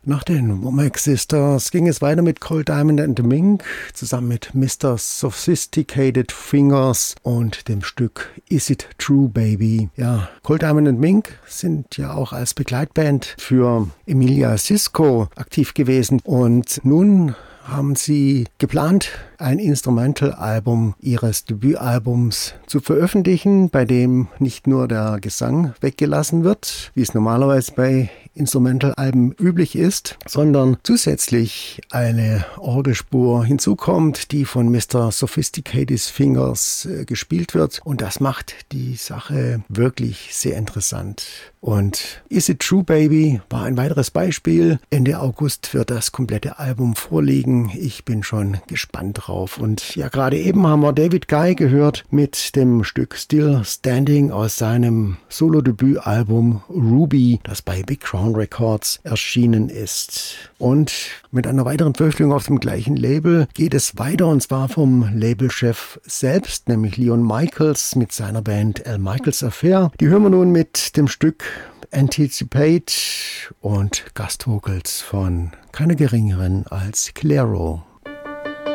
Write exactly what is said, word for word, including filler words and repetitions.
Nach den Womack Sisters ging es weiter mit Cole Diamond and the Mink zusammen mit Mister Sophisticated Fingers und dem Stück Is It True Baby. Ja, Cole Diamond and Mink sind ja auch als Begleitband für Emilia Sisko aktiv gewesen und nun haben sie geplant, ein Instrumental-Album ihres Debütalbums zu veröffentlichen, bei dem nicht nur der Gesang weggelassen wird, wie es normalerweise bei Instrumental-Alben üblich ist, sondern zusätzlich eine Orgelspur hinzukommt, die von Mister Sophisticated Fingers äh, gespielt wird. Und das macht die Sache wirklich sehr interessant. Und Is It True Baby war ein weiteres Beispiel. Ende August wird das komplette Album vorliegen. Ich bin schon gespannt drauf. Und ja, gerade eben haben wir David Guy gehört mit dem Stück Still Standing aus seinem Solo-Debütalbum Ruby, das bei Big Crown Records erschienen ist. Und mit einer weiteren Veröffentlichung auf dem gleichen Label geht es weiter, und zwar vom Labelchef selbst, nämlich Leon Michaels mit seiner Band Al Michaels Affair. Die hören wir nun mit dem Stück Anticipate und Gastvocals von keiner geringeren als Clairo.